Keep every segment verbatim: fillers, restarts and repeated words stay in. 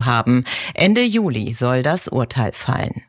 haben. Ende Juli soll das Urteil fallen.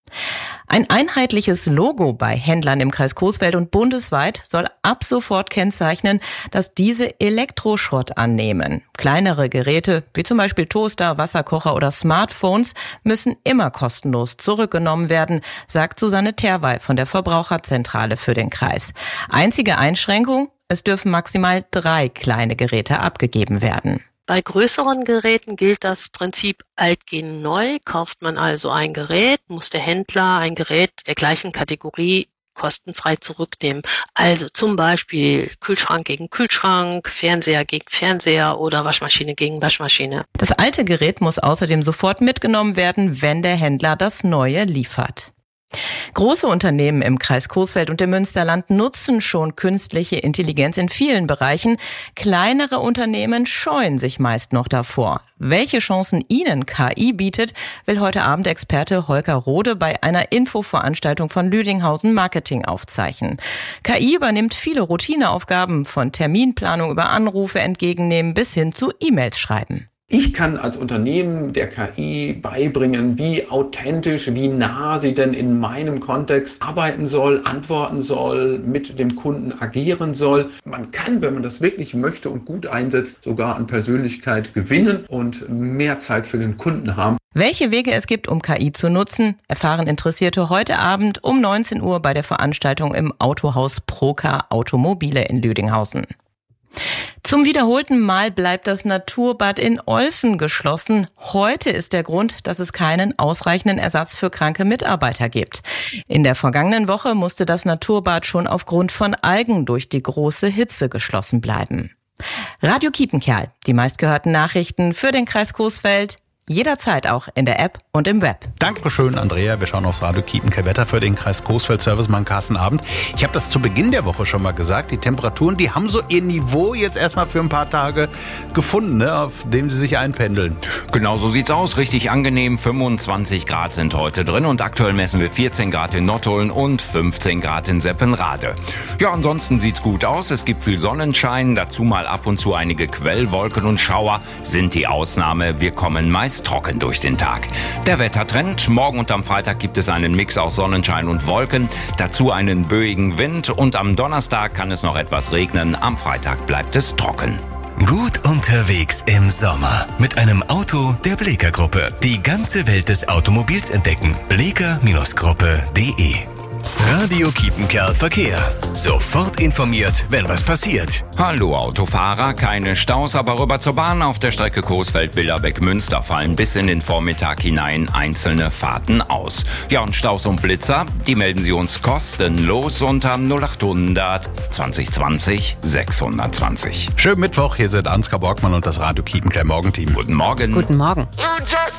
Ein einheitliches Logo bei Händlern im Kreis Coesfeld und bundesweit soll ab sofort kennzeichnen, dass diese Elektroschrott annehmen. Kleinere Geräte, wie zum Beispiel Toaster, Wasserkocher oder Smartphones, müssen immer kostenlos zurückgenommen werden, sagt Susanne Terwey von der Verbraucherzentrale für den Kreis. Einzige Einschränkung: es dürfen maximal drei kleine Geräte abgegeben werden. Bei größeren Geräten gilt das Prinzip alt gegen neu. Kauft man also ein Gerät, muss der Händler ein Gerät der gleichen Kategorie kostenfrei zurücknehmen. Also zum Beispiel Kühlschrank gegen Kühlschrank, Fernseher gegen Fernseher oder Waschmaschine gegen Waschmaschine. Das alte Gerät muss außerdem sofort mitgenommen werden, wenn der Händler das neue liefert. Große Unternehmen im Kreis Coesfeld und im Münsterland nutzen schon künstliche Intelligenz in vielen Bereichen. Kleinere Unternehmen scheuen sich meist noch davor. Welche Chancen ihnen K I bietet, will heute Abend Experte Holger Rode bei einer Infoveranstaltung von Lüdinghausen Marketing aufzeichnen. K I übernimmt viele Routineaufgaben, von Terminplanung über Anrufe entgegennehmen bis hin zu E-Mails schreiben. Ich kann als Unternehmen der K I beibringen, wie authentisch, wie nah sie denn in meinem Kontext arbeiten soll, antworten soll, mit dem Kunden agieren soll. Man kann, wenn man das wirklich möchte und gut einsetzt, sogar an Persönlichkeit gewinnen und mehr Zeit für den Kunden haben. Welche Wege es gibt, um K I zu nutzen, erfahren Interessierte heute Abend um neunzehn Uhr bei der Veranstaltung im Autohaus Procar Automobile in Lüdinghausen. Zum wiederholten Mal bleibt das Naturbad in Olfen geschlossen. Heute ist der Grund, dass es keinen ausreichenden Ersatz für kranke Mitarbeiter gibt. In der vergangenen Woche musste das Naturbad schon aufgrund von Algen durch die große Hitze geschlossen bleiben. Radio Kiepenkerl, die meistgehörten Nachrichten für den Kreis Coesfeld. Jederzeit auch in der App und im Web. Dankeschön, Andrea. Wir schauen aufs Radio Kiepenkerl Wetter für den Kreis Coesfeld. Servicemann Carsten Abend. Ich habe das zu Beginn der Woche schon mal gesagt. Die Temperaturen, die haben so ihr Niveau jetzt erstmal für ein paar Tage gefunden, ne, auf dem sie sich einpendeln. Genau so sieht's aus. Richtig angenehm. fünfundzwanzig Grad sind heute drin und aktuell messen wir vierzehn Grad in Nottuln und fünfzehn Grad in Seppenrade. Ja, ansonsten sieht's gut aus. Es gibt viel Sonnenschein. Dazu mal ab und zu einige Quellwolken und Schauer sind die Ausnahme. Wir kommen meist trocken durch den Tag. Der Wettertrend: morgen und am Freitag gibt es einen Mix aus Sonnenschein und Wolken, dazu einen böigen Wind und am Donnerstag kann es noch etwas regnen, am Freitag bleibt es trocken. Gut unterwegs im Sommer mit einem Auto der Bleeker Gruppe. Die ganze Welt des Automobils entdecken. bleeker Gruppe punkt de. Radio Kiepenkerl Verkehr. Sofort informiert, wenn was passiert. Hallo Autofahrer, keine Staus, aber rüber zur Bahn. Auf der Strecke Coesfeld-Billerbeck-Münster fallen bis in den Vormittag hinein einzelne Fahrten aus. Ja, und Staus und Blitzer, die melden Sie uns kostenlos unter null achthundert zwanzig zwanzig sechshundertzwanzig. Schönen Mittwoch, hier sind Ansgar Borgmann und das Radio Kiepenkerl Morgenteam. Guten Morgen. Guten Morgen.